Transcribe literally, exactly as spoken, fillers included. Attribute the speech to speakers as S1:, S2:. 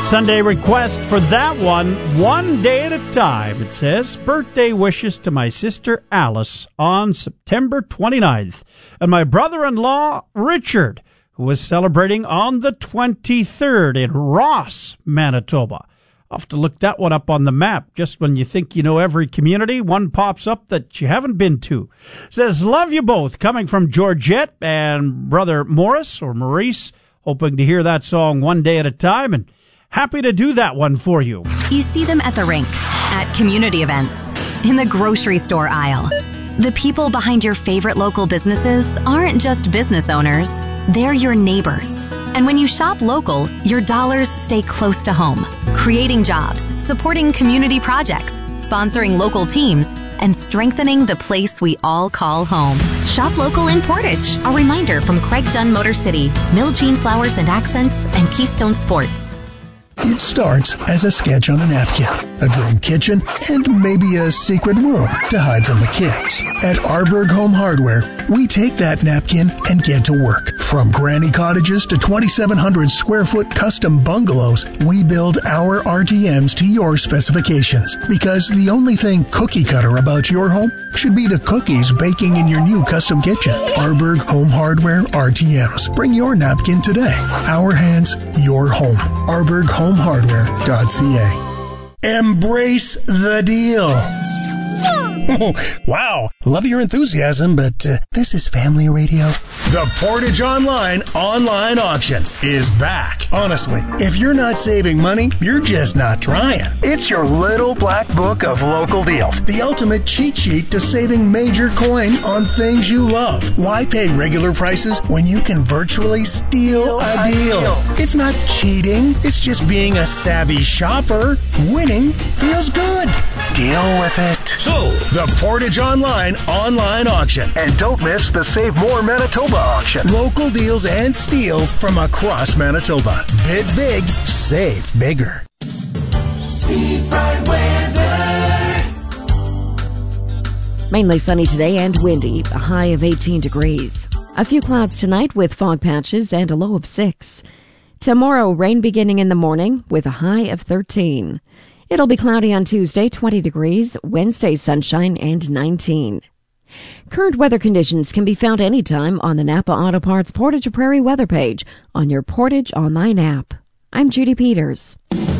S1: Sunday request for that one, one day at a time. It says, birthday wishes to my sister Alice on September twenty-ninth, and my brother-in-law Richard, who is celebrating on the twenty-third in Ross, Manitoba. I'll have to look that one up on the map. Just when you think you know every community, one pops up that you haven't been to. It says, love you both, coming from Georgette and brother Morris or Maurice, hoping to hear that song one day at a time, and happy to do that one for you.
S2: You see them at the rink, at community events, in the grocery store aisle. The people behind your favorite local businesses aren't just business owners, they're your neighbors. And when you shop local, your dollars stay close to home, creating jobs, supporting community projects, sponsoring local teams, and strengthening the place we all call home. Shop local in Portage. A reminder from Craig Dunn Motor City, Miljean Flowers and Accents, and Keystone Sports.
S3: It starts as a sketch on a napkin, a dream kitchen, and maybe a secret room to hide from the kids. At Arberg Home Hardware, we take that napkin and get to work. From granny cottages to twenty-seven hundred square foot custom bungalows, we build our R T Ms to your specifications. Because the only thing cookie cutter about your home should be the cookies baking in your new custom kitchen. Arberg Home Hardware R T Ms. Bring your napkin today. Our hands, your home. Arberg Home Hardware dot c a. Embrace the deal. Wow, love your enthusiasm, but uh, this is family radio. The Portage Online online auction is back. Honestly, if you're not saving money, you're just not trying. It's your little black book of local deals. The ultimate cheat sheet to saving major coin on things you love. Why pay regular prices when you can virtually steal a deal? It's not cheating. It's just being a savvy shopper. Winning feels good. Deal with it. So, the Portage Online online auction. And don't miss the Save More Manitoba auction. Local deals and steals from across Manitoba. Bid big, save bigger.
S4: Seafront weather.
S5: Mainly sunny today and windy, a high of eighteen degrees. A few clouds tonight with fog patches and a low of six. Tomorrow, rain beginning in the morning with a high of thirteen. It'll be cloudy on Tuesday, twenty degrees, Wednesday sunshine and nineteen. Current weather conditions can be found anytime on the Napa Auto Parts Portage Prairie weather page on your Portage Online app. I'm Judy Peters.